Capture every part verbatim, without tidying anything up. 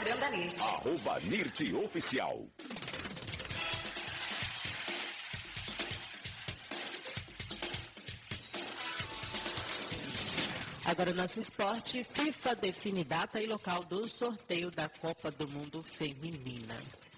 Instagram da NIRT. Arroba NIRT Oficial. Agora o nosso esporte, FIFA define data e local do sorteio da Copa do Mundo Feminina.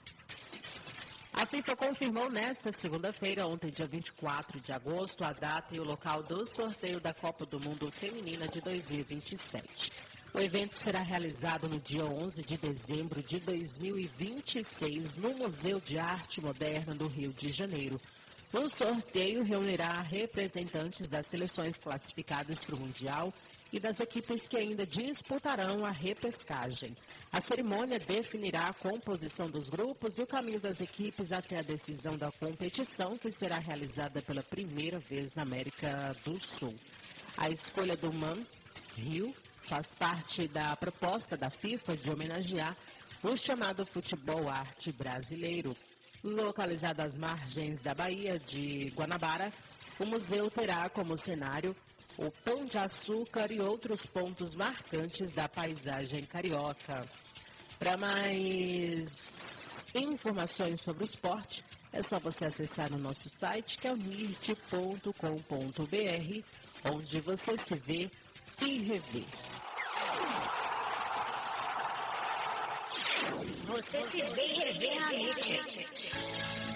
A FIFA confirmou nesta segunda-feira, ontem, dia vinte e quatro de agosto, a data e o local do sorteio da Copa do Mundo Feminina de dois mil e vinte e sete. O evento será realizado no dia onze de dezembro de dois mil e vinte e seis, no Museu de Arte Moderna do Rio de Janeiro. O sorteio reunirá representantes das seleções classificadas para o Mundial e das equipes que ainda disputarão a repescagem. A cerimônia definirá a composição dos grupos e o caminho das equipes até a decisão da competição, que será realizada pela primeira vez na América do Sul. A escolha do M A M Rio faz parte da proposta da FIFA de homenagear o chamado futebol arte brasileiro. Localizado às margens da Baía de Guanabara, o museu terá como cenário o Pão de Açúcar e outros pontos marcantes da paisagem carioca. Para mais informações sobre o esporte, é só você acessar o nosso site, que é o nirt ponto com ponto br, onde você se vê e revê. Você se vê e revê na NIRT.